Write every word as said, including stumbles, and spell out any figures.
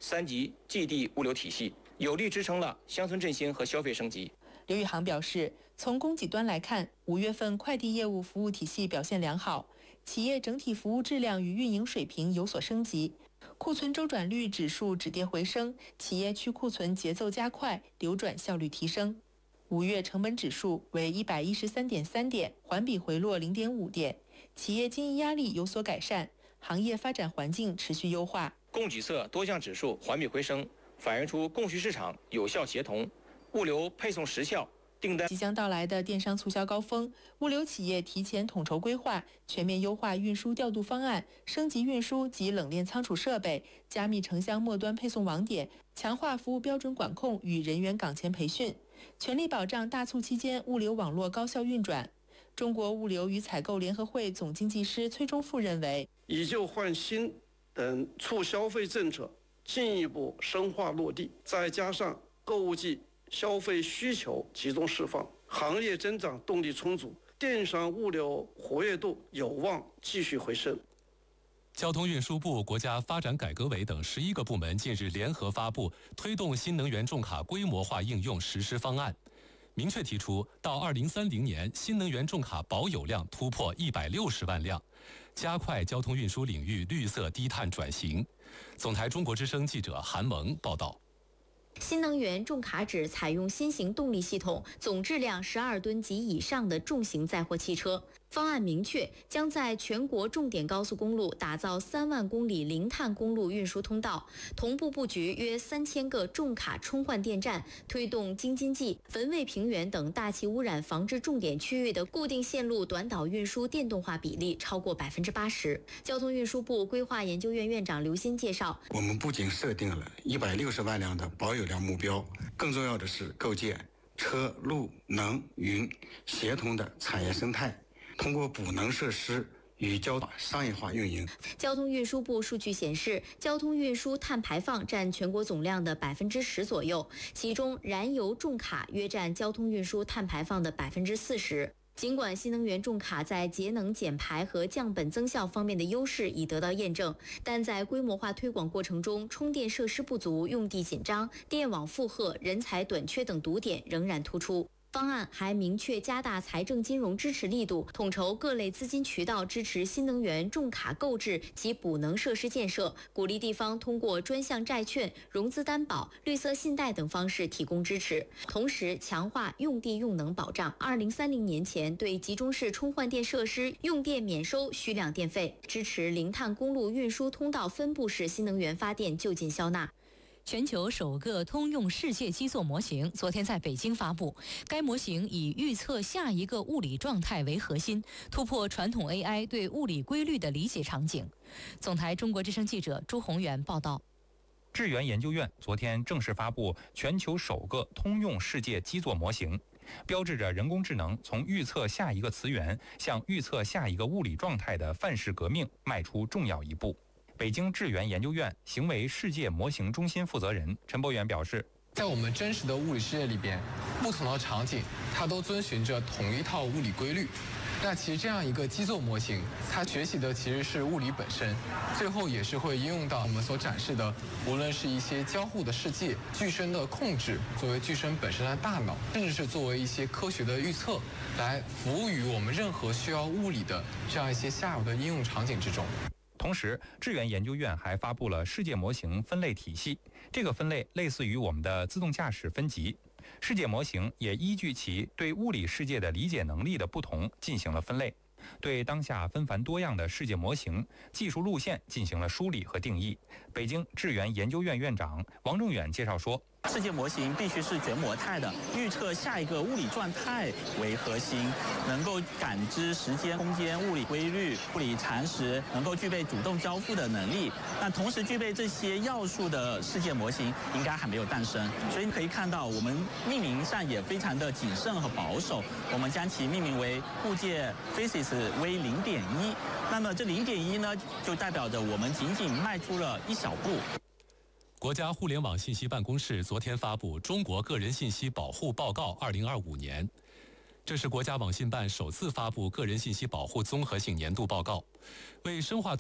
三级寄递物流体系，有力支撑了乡村振兴和消费升级。 刘宇航表示，从供给端来看，五月份快递业务服务体系表现良好，企业整体服务质量与运营水平有所升级，库存周转率指数止跌回升，企业去库存节奏加快，流转效率提升。五月成本指数为一百一十三点三点，环比回落零点五点，企业经营压力有所改善，行业发展环境持续优化。 供给侧多项指数环比回升，反映出供需市场有效协同，物流配送时效。订单即将到来的电商促销高峰，物流企业提前统筹规划，全面优化运输调度方案，升级运输及冷链仓储设备，加密城乡末端配送网点，强化服务标准管控与人员岗前培训，全力保障大促期间物流网络高效运转。中国物流与采购联合会总经济师崔忠富认为， 以旧换新等促消费政策进一步深化落地，再加上购物季消费需求集中释放，行业增长动力充足，电商物流活跃度有望继续回升。 交通运输部、国家发展改革委等十一个部门近日联合发布推动新能源重卡规模化应用实施方案，明确提出到二零三零年新能源重卡保有量突破一百六十万辆，加快交通运输领域绿色低碳转型。总台中国之声记者韩萌报道。 新能源重卡指采用新型动力系统、总质量十二吨及以上的重型载货汽车。方案明确，将在全国重点高速公路打造三万公里零碳公路运输通道，同步布局约三千个重卡充换电站，推动京津冀、汾渭平原等大气污染防治重点区域的固定线路短岛运输电动化比例超过百分之八十。交通运输部规划研究院院长刘鑫介绍， 我们不仅设定了一百六十万辆的保有量目标，更重要的是构建车、陆、能、云协同的产业生态。通过补能设施与交商业化运营。 交通运输部数据显示，交通运输碳排放占全国总量的百分之十左右，其中燃油重卡约占交通运输碳排放的百分之四十。尽管新能源重卡在节能减排和降本增效方面的优势已得到验证，但在规模化推广过程中，充电设施不足、用地紧张、电网负荷、人才短缺等堵点仍然突出。方案还明确加大财政金融支持力度，统筹各类资金渠道支持新能源重卡购置及补能设施建设，鼓励地方通过专项债券、融资担保、绿色信贷等方式提供支持，同时强化用地用能保障。二零三零年前对集中式充换电设施用电免收需量电费，支持零碳公路运输通道分布式新能源发电就近消纳。 全球首个通用世界基座模型昨天在北京发布，该模型以预测下一个物理状态为核心，突破传统 A I 对物理规律的理解场景。总台中国之声记者朱宏元报道。 智源研究院昨天正式发布全球首个通用世界基座模型，标志着人工智能从预测下一个词源向预测下一个物理状态的范式革命迈出重要一步。北京智源研究院行为世界模型中心负责人陈博远表示， 在我们真实的物理世界里边，不同的场景它都遵循着同一套物理规律。那其实这样一个基座模型，它学习的其实是物理本身，最后也是会应用到我们所展示的，无论是一些交互的世界、具身的控制，作为具身本身的大脑，甚至是作为一些科学的预测，来服务于我们任何需要物理的这样一些下游的应用场景之中。 同时，智源研究院还发布了世界模型分类体系，这个分类类似于我们的自动驾驶分级。世界模型也依据其对物理世界的理解能力的不同进行了分类，对当下纷繁多样的世界模型技术路线进行了梳理和定义。北京智源研究院院长王正远介绍说， 世界模型必须是全模态的，预测下一个物理状态为核心，能够感知时间、空间、物理规律、物理常识，能够具备主动交互的能力。那同时具备这些要素的世界模型应该还没有诞生，所以你可以看到我们命名上也非常的谨慎和保守，我们将其命名为物界 Physics V 零点一。那么这零点一呢，就代表着我们仅仅迈出了一小步。 国家互联网信息办公室昨天发布《中国个人信息保护报告二零二五年》，这是国家网信办首次发布个人信息保护综合性年度报告，为深化